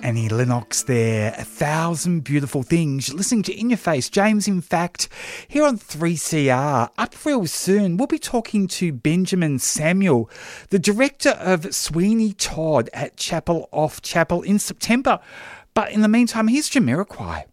Annie Lennox there, 1,000 Beautiful Things. You're listening to In Your Face, James In Fact, here on 3CR. Up real soon, we'll be talking to Benjamin Samuel, the director of Sweeney Todd at Chapel Off Chapel in September. But in the meantime, here's Jamiroquai.